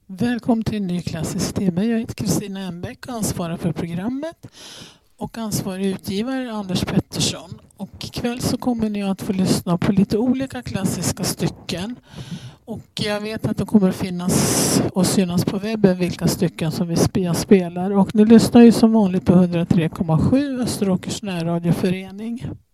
Välkommen till en ny klassisk timme. Jag heter Kristina Enbäck och ansvarar för programmet. Och ansvarig utgivare Anders Pettersson. Och ikväll så kommer ni att få lyssna på lite olika klassiska stycken. Och jag vet att det kommer att finnas och synas på webben vilka stycken som vi spelar. Och ni lyssnar ju som vanligt på 103,7 Österåkers närradioförening.